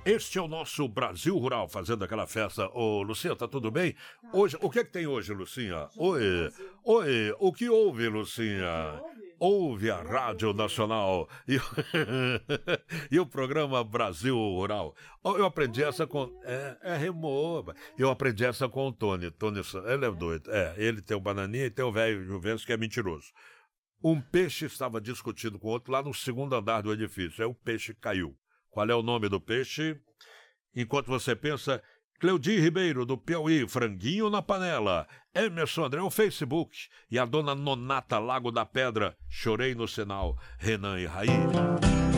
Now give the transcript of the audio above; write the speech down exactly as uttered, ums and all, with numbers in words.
Este é o nosso Brasil Rural, fazendo aquela festa. Ô, Lucinha, tá tudo bem? Hoje, o que é que tem hoje, Lucinha? Oi, oi, o que houve, Lucinha? Ouve a Rádio Nacional e, e o programa Brasil Rural. Eu aprendi essa com... É, é remova. Eu aprendi essa com o Tony. Tony, ele é doido. É, ele tem o Bananinha e tem o velho Juventus que é mentiroso. Um peixe estava discutindo com o outro lá no segundo andar do edifício. Aí o peixe caiu. Qual é o nome do peixe? Enquanto você pensa, Cleudi Ribeiro, do Piauí, franguinho na panela. Emerson André, o Facebook. E a dona Nonata Lago da Pedra, chorei no sinal. Renan e Raí.